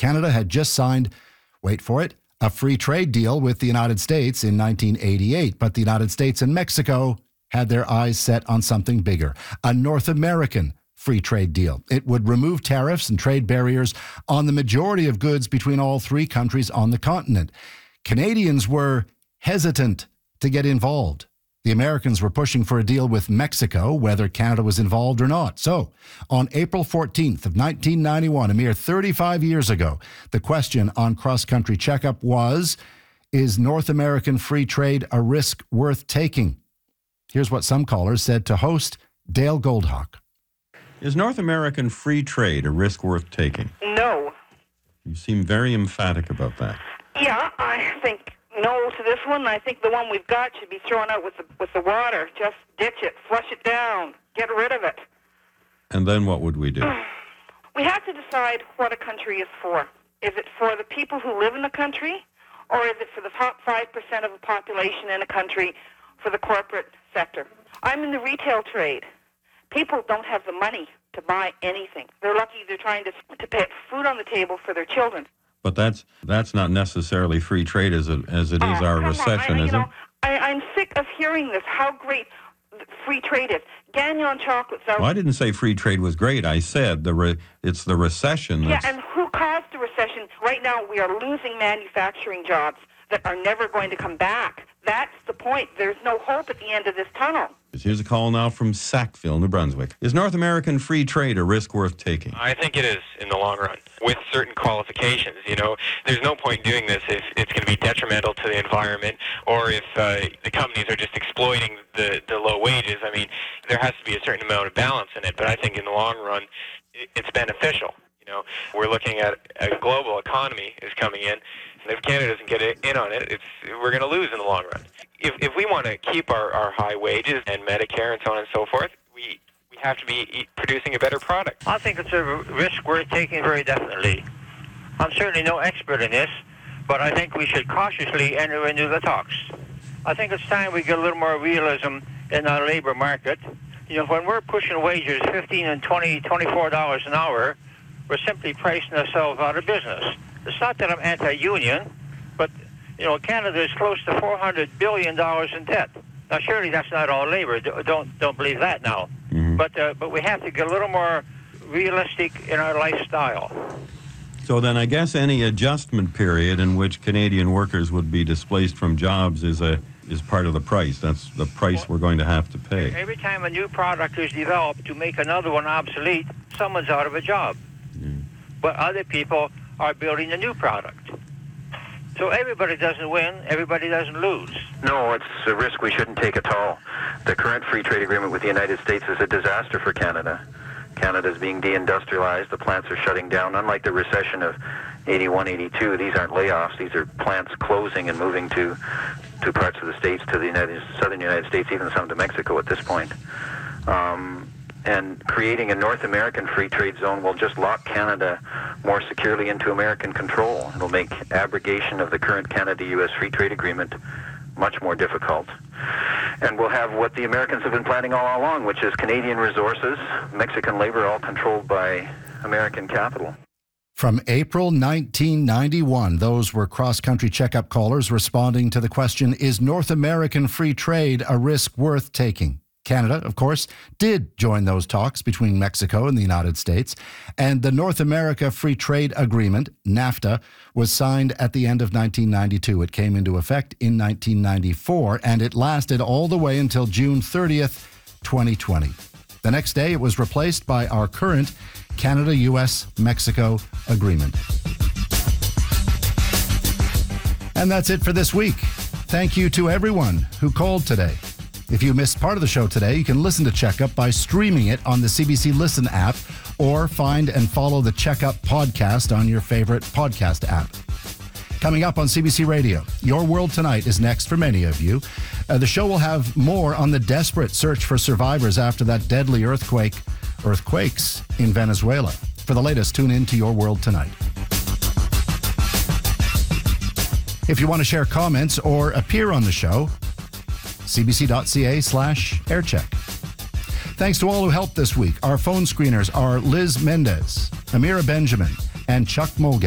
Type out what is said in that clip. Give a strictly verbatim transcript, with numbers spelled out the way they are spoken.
Canada had just signed, wait for it, a free trade deal with the United States in nineteen eighty-eight. But the United States and Mexico had their eyes set on something bigger, a North American free trade deal. It would remove tariffs and trade barriers on the majority of goods between all three countries on the continent. Canadians were hesitant to get involved. The Americans were pushing for a deal with Mexico, whether Canada was involved or not. So, on April fourteenth of nineteen ninety-one, a mere thirty-five years ago, the question on Cross Country Checkup was, is North American free trade a risk worth taking? Here's what some callers said to host Dale Goldhawk. Is North American free trade a risk worth taking? No. You seem very emphatic about that. Yeah, I think no to this one. I think the one we've got should be thrown out with the with the water. Just ditch it, flush it down, get rid of it. And then what would we do? We have to decide what a country is for. Is it for the people who live in the country, or is it for the top five percent of the population in a country, for the corporate sector? I'm in the retail trade. People don't have the money to buy anything. They're lucky they're trying to to put food on the table for their children. But that's that's not necessarily free trade as it, as it is oh, our come recession, on. I, is you know, it? I, I'm sick of hearing this, how great free trade is. Gagnon chocolates are... Well, I didn't say free trade was great. I said the re, it's the recession that's... Yeah, and who caused the recession? Right now we are losing manufacturing jobs that are never going to come back. That's the point. There's no hope at the end of this tunnel. Here's a call now from Sackville, New Brunswick. Is North American free trade a risk worth taking? I think it is in the long run, with certain qualifications. You know, there's no point doing this if it's going to be detrimental to the environment, or if uh, the companies are just exploiting the, the low wages. I mean, there has to be a certain amount of balance in it, but I think in the long run, it's beneficial. You know, we're looking at a global economy is coming in, and if Canada doesn't get in on it, it's we're going to lose in the long run. If if we want to keep our, our high wages and Medicare and so on and so forth, we we have to be producing a better product. I think it's a risk worth taking very definitely. I'm certainly no expert in this, but I think we should cautiously enter into the talks. I think it's time we get a little more realism in our labor market. You know, when we're pushing wages fifteen and twenty, twenty-four dollars an hour, we're simply pricing ourselves out of business. It's not that I'm anti-union, but, you know, Canada is close to four hundred billion dollars in debt. Now, surely that's not all labor. Don't don't believe that now. Mm-hmm. But uh, but we have to get a little more realistic in our lifestyle. So then I guess any adjustment period in which Canadian workers would be displaced from jobs is a is part of the price. That's the price we're going to have to pay. Every time a new product is developed to make another one obsolete, someone's out of a job. Mm. But other people are building a new product. So everybody doesn't win, everybody doesn't lose. No, it's a risk we shouldn't take at all. The current free trade agreement with the United States is a disaster for Canada. Canada is being deindustrialized, the plants are shutting down. Unlike the recession of eighty-one, eighty-two, these aren't layoffs, these are plants closing and moving to, to parts of the states, to the United, southern United States, even some to Mexico at this point. Um, and creating a North American free trade zone will just lock Canada more securely into American control. It'll make abrogation of the current Canada-U S free trade agreement much more difficult. And we'll have what the Americans have been planning all along, which is Canadian resources, Mexican labor, all controlled by American capital. From April nineteen ninety-one, those were cross-country checkup callers responding to the question, is North American free trade a risk worth taking? Canada, of course, did join those talks between Mexico and the United States, and the North America Free Trade Agreement, NAFTA, was signed at the end of nineteen ninety-two. It came into effect in nineteen ninety-four, and it lasted all the way until June thirtieth, twenty twenty. The next day, it was replaced by our current Canada-U S-Mexico Agreement. And that's it for this week. Thank you to everyone who called today. If you missed part of the show today, you can listen to Checkup by streaming it on the C B C Listen app or find and follow the Checkup podcast on your favorite podcast app. Coming up on C B C Radio, Your World Tonight is next for many of you. Uh, the show will have more on the desperate search for survivors after that deadly earthquake, earthquakes in Venezuela. For the latest, tune in to Your World Tonight. If you want to share comments or appear on the show, cbc.ca slash aircheck. Thanks to all who helped this week. Our phone screeners are Liz Mendez, Amira Benjamin, and Chuck Mulga.